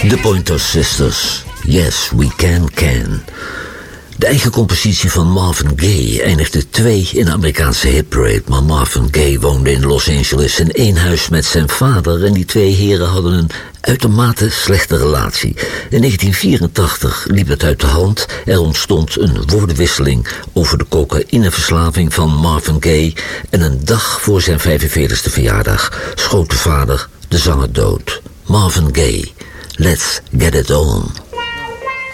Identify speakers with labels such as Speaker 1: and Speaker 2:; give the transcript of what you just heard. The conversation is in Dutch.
Speaker 1: The Pointer Sisters, Yes We Can. De eigen compositie van Marvin Gaye eindigde 2 in de Amerikaanse hitparade, maar Marvin Gaye woonde in Los Angeles in 1 huis met zijn vader en die 2 heren hadden een uitermate slechte relatie. In 1984 liep het uit de hand, er ontstond een woordenwisseling over de cocaïneverslaving van Marvin Gaye en een dag voor zijn 45e verjaardag schoot de vader de zanger dood. Marvin Gaye, Let's Get It On.